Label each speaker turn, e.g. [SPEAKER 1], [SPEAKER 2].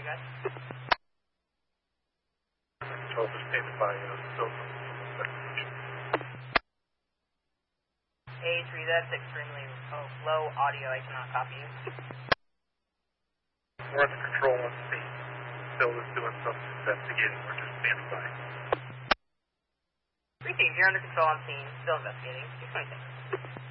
[SPEAKER 1] guys.
[SPEAKER 2] Control is stated by Silver investigation.
[SPEAKER 1] A3, that's extremely low audio. I cannot copy you.
[SPEAKER 2] We're under control on scene. Still is doing something investigating. We're just standing by.
[SPEAKER 1] 3 teams, you're under control on scene. Still investigating. 626.